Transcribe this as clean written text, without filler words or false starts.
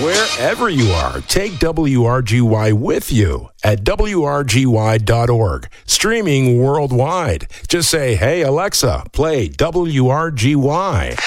Wherever you are, take WRGY with you at WRGY.org. Streaming worldwide. Just say, hey, Alexa, play WRGY.